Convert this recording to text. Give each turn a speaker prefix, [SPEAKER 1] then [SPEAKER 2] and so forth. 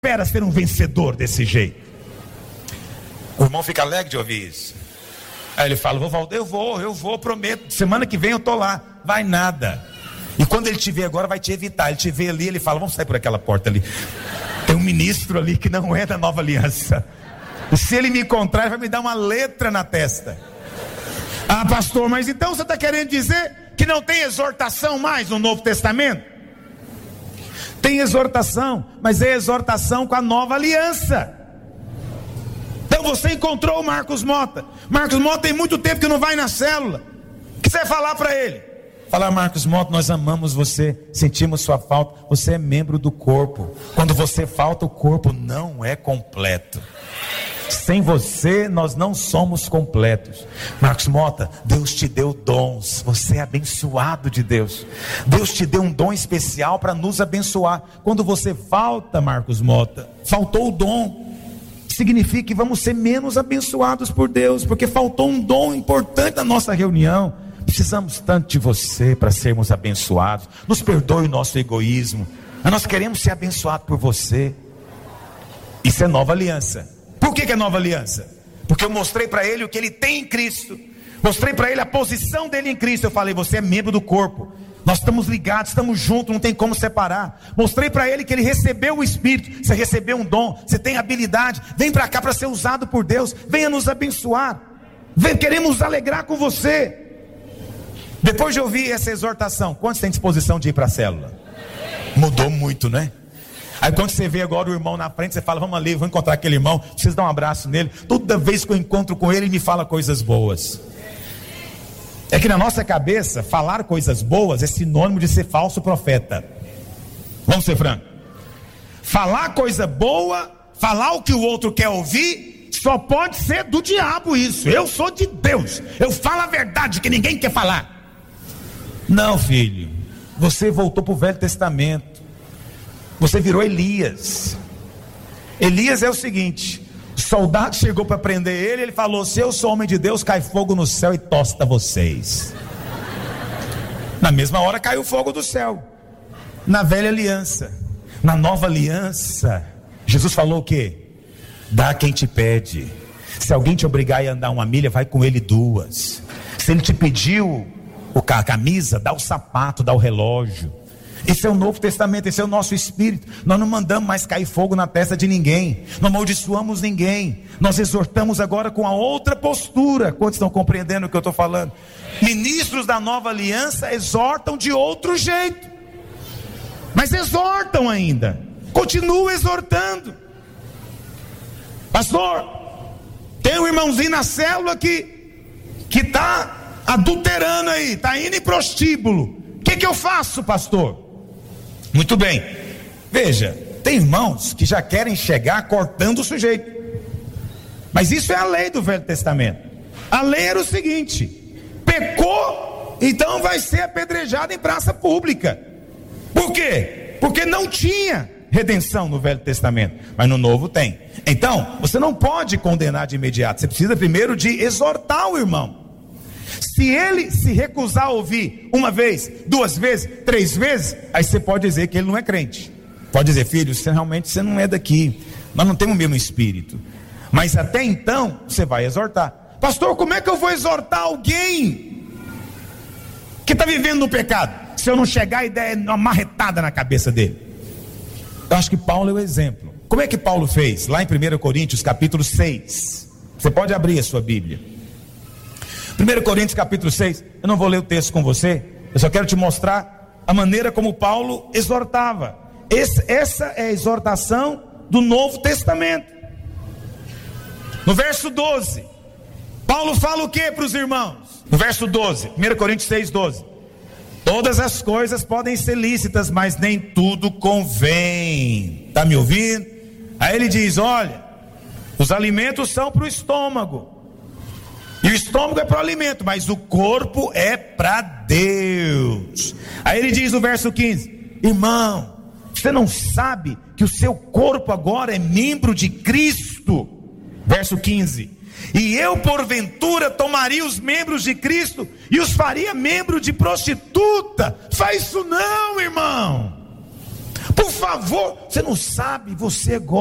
[SPEAKER 1] espera ser um vencedor desse jeito. O irmão fica alegre de ouvir isso. Aí ele fala: eu vou, prometo, semana que vem eu tô lá. Vai nada. E quando ele te vê agora, vai te evitar. Ele te vê ali, ele fala: vamos sair por aquela porta ali. Tem um ministro ali que não é da Nova Aliança. E se ele me encontrar, ele vai me dar uma letra na testa. Ah, pastor, mas então você está querendo dizer que não tem exortação mais no Novo Testamento? Tem exortação, mas é exortação com a Nova Aliança. Então você encontrou o Marcos Mota. Marcos Mota tem muito tempo que não vai na célula. O que você vai falar para ele? Falar: Marcos Mota, nós amamos você, sentimos sua falta, você é membro do corpo. Quando você falta, o corpo não é completo. Sem você nós não somos completos. Marcos Mota, Deus te deu dons, você é abençoado de Deus. Deus te deu um dom especial para nos abençoar. Quando você falta, Marcos Mota, faltou o dom, significa que vamos ser menos abençoados por Deus, porque faltou um dom importante na nossa reunião. Precisamos tanto de você para sermos abençoados. Nos perdoe o nosso egoísmo, mas nós queremos ser abençoados por você. Isso é Nova Aliança. Por que é Nova Aliança? Porque eu mostrei para ele o que ele tem em Cristo, mostrei para ele a posição dele em Cristo. Eu falei: você é membro do corpo, nós estamos ligados, estamos juntos, não tem como separar. Mostrei para ele que ele recebeu o Espírito, você recebeu um dom, você tem habilidade, vem para cá para ser usado por Deus, venha nos abençoar, queremos nos alegrar com você. Depois de ouvir essa exortação, quantos têm disposição de ir para a célula? Mudou muito, né? Aí quando você vê agora o irmão na frente, você fala: vamos ali, vou encontrar aquele irmão, preciso dar um abraço nele. Toda vez que eu encontro com ele, ele me fala coisas boas. É que na nossa cabeça, falar coisas boas é sinônimo de ser falso profeta. Vamos ser francos. Falar coisa boa, falar o que o outro quer ouvir, só pode ser do diabo isso. Eu sou de Deus, eu falo a verdade que ninguém quer falar. Não, filho, você voltou para o Velho Testamento. Você virou Elias. Elias é o seguinte: o soldado chegou para prender ele, ele falou: se eu sou homem de Deus, cai fogo no céu e tosta vocês. Na mesma hora caiu fogo do céu. Na velha aliança. Na nova aliança, Jesus falou o quê? Dá a quem te pede. Se alguém te obrigar a andar 1 milha, vai com ele 2. Se ele te pediu a camisa, dá o sapato, dá o relógio. Esse é o Novo Testamento, esse é o nosso espírito. Nós não mandamos mais cair fogo na testa de ninguém, não amaldiçoamos ninguém. Nós exortamos agora com a outra postura. Quantos estão compreendendo o que eu estou falando? Ministros da Nova Aliança exortam de outro jeito, mas exortam ainda, continuam exortando. Pastor, tem um irmãozinho na célula que está adulterando aí, está indo em prostíbulo. O que eu faço, pastor? Muito bem, veja, tem irmãos que já querem chegar cortando o sujeito, mas isso é a lei do Velho Testamento. A lei era o seguinte: pecou, então vai ser apedrejado em praça pública. Por quê? Porque não tinha redenção no Velho Testamento, mas no Novo tem. Então, você não pode condenar de imediato, você precisa primeiro de exortar o irmão. Se ele se recusar a ouvir 1 vez, 2 vezes, 3 vezes, aí você pode dizer que ele não é crente. Pode dizer: filho, você não é daqui, nós não temos o mesmo espírito. Mas até então, você vai exortar. Pastor, como é que eu vou exortar alguém que está vivendo no pecado, se eu não chegar e der uma marretada na cabeça dele? Eu acho que Paulo é o exemplo. Como é que Paulo fez? Lá em 1 Coríntios capítulo 6. Você pode abrir a sua Bíblia. 1 Coríntios capítulo 6, eu não vou ler o texto com você, eu só quero te mostrar a maneira como Paulo exortava. Essa é a exortação do Novo Testamento. No verso 12, Paulo fala o que para os irmãos? No verso 12, 1 Coríntios 6, 12: todas as coisas podem ser lícitas, mas nem tudo convém. Está me ouvindo? Aí ele diz: olha, os alimentos são para o estômago, e o estômago é para o alimento, mas o corpo é para Deus. Aí ele diz no verso 15: irmão, você não sabe que o seu corpo agora é membro de Cristo? Verso 15: e eu porventura tomaria os membros de Cristo e os faria membro de prostituta? Faz isso não, irmão. Por favor, você não sabe, você